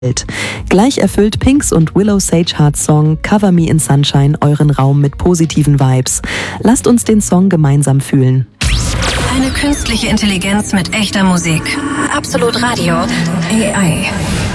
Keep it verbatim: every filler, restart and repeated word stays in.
Gleich erfüllt Pinks und Willow Sagehards Song Cover Me in Sunshine euren Raum mit positiven Vibes. Lasst uns den Song gemeinsam fühlen. Eine künstliche Intelligenz mit echter Musik. Absolut Radio. A I.